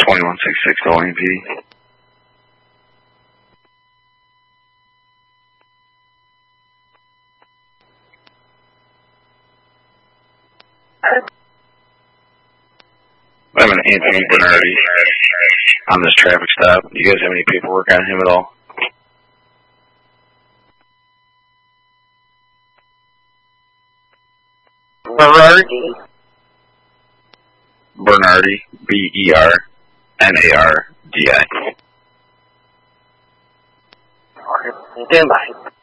2166 going P. I'm an Anthony Bernardi on this traffic stop. Do you guys have any paperwork on him at all? Bernardi, Bernardi. Stand by.